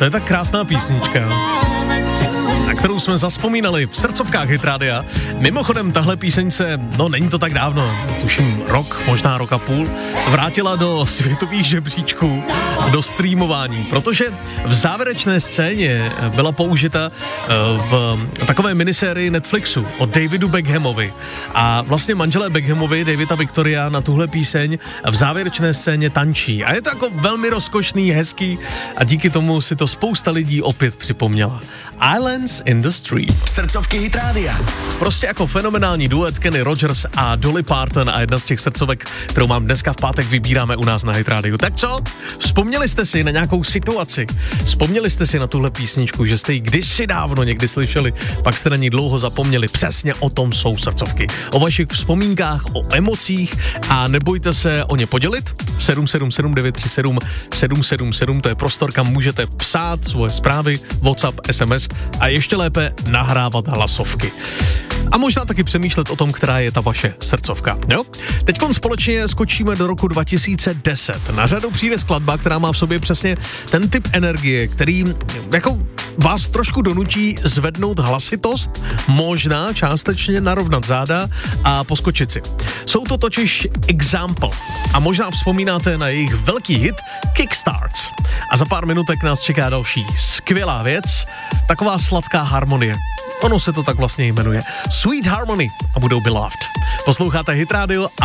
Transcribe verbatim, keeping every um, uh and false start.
To je tak krásná písnička, na kterou jsme zazpomínali v srdcovkách Hit Rádia. Mimochodem, tahle píseňce, no není to tak dávno, tuším rok, možná rok a půl, vrátila do světových žebříčků a do streamování, protože v závěrečné scéně byla použita v takové minisérii Netflixu o Davidu Beckhamovi. A vlastně manželé Beckhamovi, David a Victoria, na tuhle píseň v závěrečné scéně tančí. A je to jako velmi rozkošný, hezký a díky tomu si to spousta lidí opět připomněla. Islands in the Stream. Srdcovky Hit Rádia. Prostě jako fenomenální duet Kenny Rogers a Dolly Parton a jedna z těch srdcovek, kterou mám dneska v pátek vybíráme u nás na Hit Rádiu. Tak co? Vzpomněli jste si na nějakou situaci? Vzpomněli jste si na tuhle písničku, že jste ji kdysi dávno někdy slyšeli, pak jste na ní dlouho zapomněli. Přesně o tom jsou srdcovky. O vašich vzpomínkách, o emocích a nebojte se o ně podělit. sedm sedm sedm devět tři sedm sedm sedm sedm, to je prostor, kam můžete psát svoje zprávy, WhatsApp, S M S a ještě lépe nahrávat hlasovky. A možná taky přemýšlet o tom, která je ta vaše srdcovka, jo? Teďkon společně skočíme do roku dva tisíce deset. Na řadu přijde skladba, která má v sobě přesně ten typ energie, který jako vás trošku donutí zvednout hlasitost, možná částečně narovnat záda a poskočit si. Jsou to totiž Example a možná vzpomínáte na jejich velký hit Kickstarts. A za pár minutek nás čeká další skvělá věc, taková sladká harmonie. Ono se to tak vlastně jmenuje. Sweet Harmony a budou Beloved. Posloucháte Hit Radio a